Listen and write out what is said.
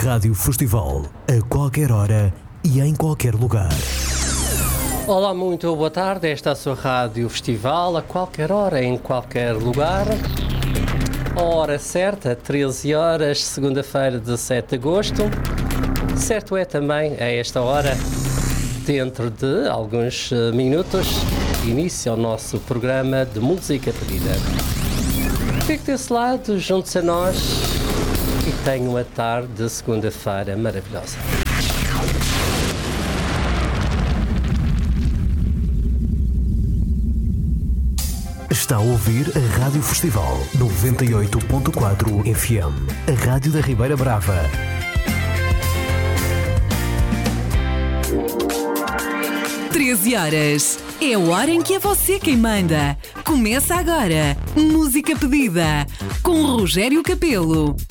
Rádio Festival, a qualquer hora e em qualquer lugar. Olá, muito boa tarde. Esta é a sua Rádio Festival, a qualquer hora, em qualquer lugar. A hora certa, 13 horas, segunda-feira, 17 de agosto. Certo é também, a esta hora, dentro de alguns minutos, inicia o nosso programa de música pedida. Fique desse lado, junte-se a nós e tenha uma tarde de segunda-feira maravilhosa. Está a ouvir a Rádio Festival 98.4 FM, a Rádio da Ribeira Brava. Treze horas. É a hora em que é você quem manda. Começa agora. Música pedida com Rogério Capelo.